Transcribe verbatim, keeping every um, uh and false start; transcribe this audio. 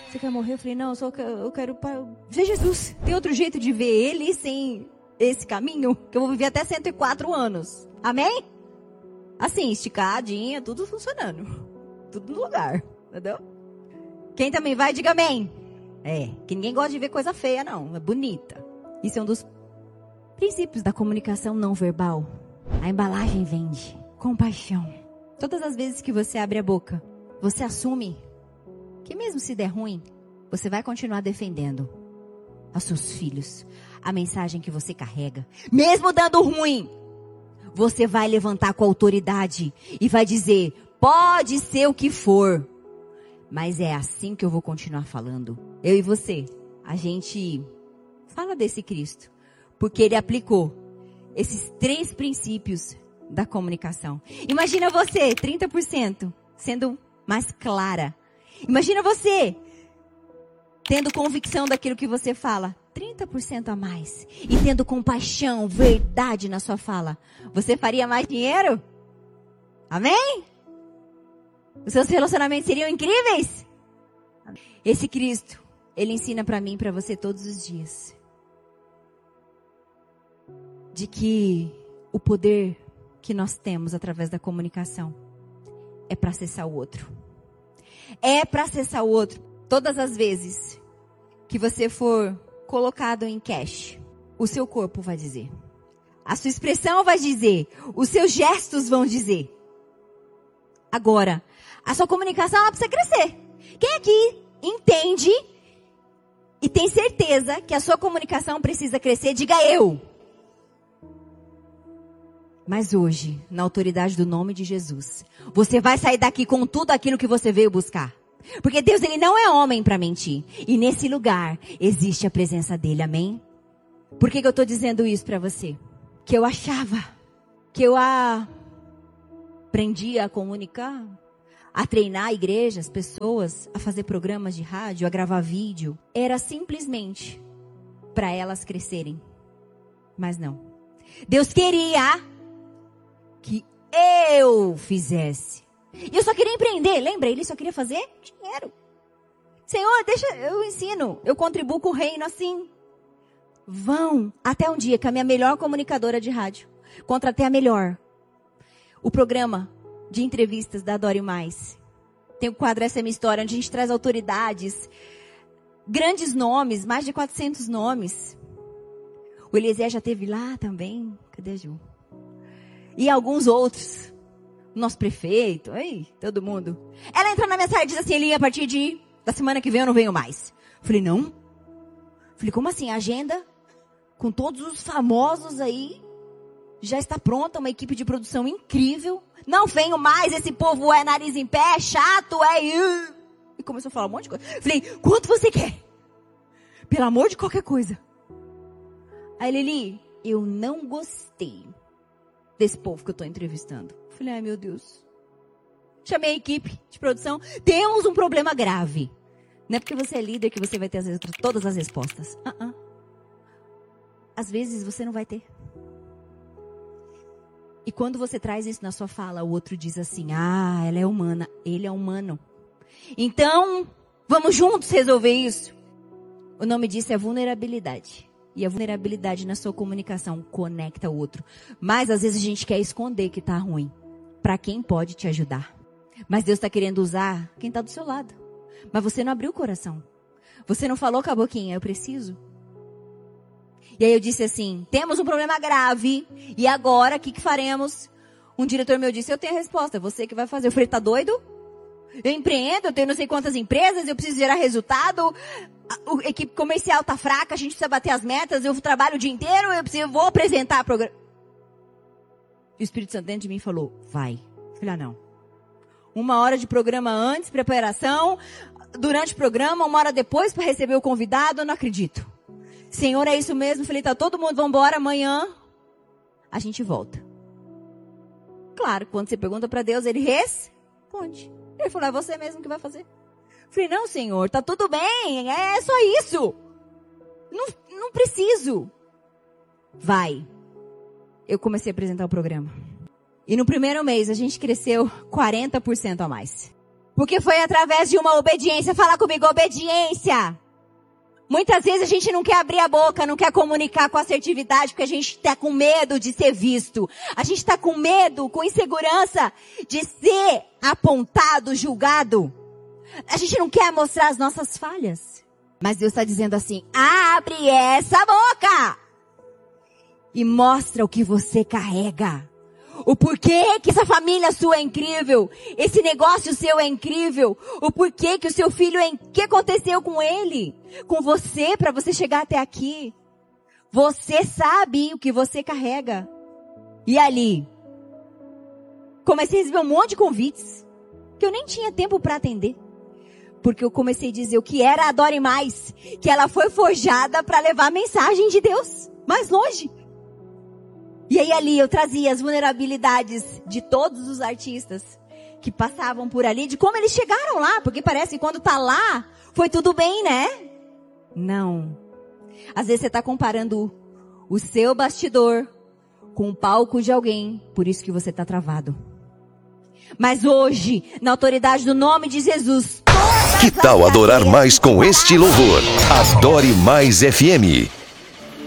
Você quer morrer? Eu falei, não, eu só quero, eu quero para ver Jesus. Tem outro jeito de ver ele sem esse caminho? Que eu vou viver até cento e quatro anos. Amém? Assim, esticadinha, tudo funcionando. Tudo no lugar, entendeu? Quem também vai, diga amém. É, que ninguém gosta de ver coisa feia, não. É bonita. Isso é um dos princípios da comunicação não verbal. A embalagem vende. Compaixão. Todas as vezes que você abre a boca, você assume que mesmo se der ruim, você vai continuar defendendo aos seus filhos, a mensagem que você carrega. Mesmo dando ruim, você vai levantar com autoridade e vai dizer, pode ser o que for, mas é assim que eu vou continuar falando. Eu e você, a gente fala desse Cristo, porque ele aplicou esses três princípios da comunicação. Imagina você, trinta por cento, sendo mais clara. Imagina você, tendo convicção daquilo que você fala, trinta por cento a mais. E tendo compaixão, verdade na sua fala. Você faria mais dinheiro? Amém? Os seus relacionamentos seriam incríveis? Esse Cristo, ele ensina para mim e para você todos os dias. De que o poder que nós temos através da comunicação é para acessar o outro. É para acessar o outro. Todas as vezes que você for colocado em cash, o seu corpo vai dizer. A sua expressão vai dizer. Os seus gestos vão dizer. Agora, a sua comunicação ela precisa crescer. Quem aqui entende e tem certeza que a sua comunicação precisa crescer, diga eu. Mas hoje, na autoridade do nome de Jesus, você vai sair daqui com tudo aquilo que você veio buscar. Porque Deus, ele não é homem para mentir. E nesse lugar, existe a presença dele, amém? Por que que eu estou dizendo isso para você? Que eu achava que eu aprendia a comunicar, a treinar a igreja, as pessoas, a fazer programas de rádio, a gravar vídeo. Era simplesmente para elas crescerem. Mas não. Deus queria que eu fizesse. E eu só queria empreender, lembra? Ele só queria fazer dinheiro. Senhor, deixa, eu ensino, eu contribuo com o reino assim. Vão, até um dia que a minha melhor comunicadora de rádio, contratei a melhor. O programa de entrevistas da Adore Mais. Tem o quadro Essa é Minha História, onde a gente traz autoridades, grandes nomes, mais de quatrocentos nomes. O Eliezer já esteve lá também. Cadê a Ju? E alguns outros. Nosso prefeito, aí, todo mundo. Ela entra na minha sala e diz assim, Eli, a partir de, da semana que vem eu não venho mais. Falei, não? Falei, como assim? A agenda, com todos os famosos aí, já está pronta, uma equipe de produção incrível. Não venho mais, esse povo é nariz em pé, é chato, é... E começou a falar um monte de coisa. Falei, quanto você quer? Pelo amor de qualquer coisa. Aí Eli, eu não gostei desse povo que eu estou entrevistando. Falei, ai meu Deus. Chamei a equipe de produção. Temos um problema grave. Não é porque você é líder que você vai ter as, todas as respostas. Uh-uh. Às vezes você não vai ter. E quando você traz isso na sua fala, o outro diz assim, ah, ela é humana, ele é humano. Então, vamos juntos resolver isso. O nome disso é vulnerabilidade. E a vulnerabilidade na sua comunicação conecta o outro. Mas às vezes a gente quer esconder que tá ruim. Para quem pode te ajudar. Mas Deus está querendo usar quem está do seu lado. Mas você não abriu o coração. Você não falou com a boquinha, eu preciso. E aí eu disse assim, temos um problema grave. E agora, o que, que faremos? Um diretor meu disse, eu tenho a resposta, você que vai fazer. Eu falei, tá doido? Eu empreendo, eu tenho não sei quantas empresas, eu preciso gerar resultado. A, a equipe comercial tá fraca, a gente precisa bater as metas, eu trabalho o dia inteiro, eu preciso, vou apresentar programa. E o Espírito Santo dentro de mim falou, vai. Eu falei, ah, não. Uma hora de programa antes, preparação, durante o programa, uma hora depois para receber o convidado, eu não acredito. Senhor, é isso mesmo? Eu falei, tá todo mundo, vamos embora, amanhã a gente volta. Claro, quando você pergunta para Deus, ele responde. Ele falou, é você mesmo que vai fazer. Eu falei, não, Senhor, tá tudo bem, é só isso. Não, não preciso. Vai. Eu comecei a apresentar o programa. E no primeiro mês a gente cresceu quarenta por cento a mais. Porque foi através de uma obediência. Fala comigo, obediência. Muitas vezes a gente não quer abrir a boca, não quer comunicar com assertividade, porque a gente está com medo de ser visto. A gente está com medo, com insegurança de ser apontado, julgado. A gente não quer mostrar as nossas falhas. Mas Deus está dizendo assim, abre essa boca! E mostra o que você carrega. O porquê que essa família sua é incrível. Esse negócio seu é incrível. O porquê que o seu filho é... O que aconteceu com ele? Com você, para você chegar até aqui. Você sabe o que você carrega. E ali, comecei a receber um monte de convites. Que eu nem tinha tempo para atender. Porque eu comecei a dizer o que era Adore Mais. Que ela foi forjada para levar a mensagem de Deus mais longe. E aí ali eu trazia as vulnerabilidades de todos os artistas que passavam por ali, de como eles chegaram lá, porque parece que quando tá lá, foi tudo bem, né? Não. Às vezes você tá comparando o seu bastidor com o palco de alguém, por isso que você tá travado. Mas hoje, na autoridade do nome de Jesus, que tal adorar mais com este louvor? Adore Mais F M.